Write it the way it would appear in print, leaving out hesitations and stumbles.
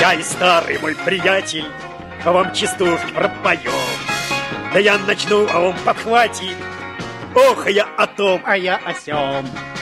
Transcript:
Я и старый мой приятель вам частушки пропоем. Да я начну, а он подхватит. Ох, я о том, а я о сём.